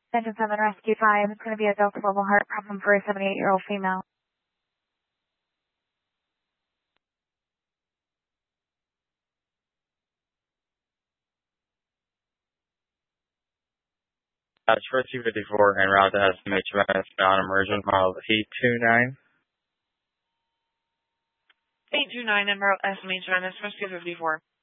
Engine 7 Rescue 5. It's going to be a Delta Global heart problem for a 78-year-old female. That's for 254 en route to SMH non-emergent model 829. 829 en route SMH Rescue 54.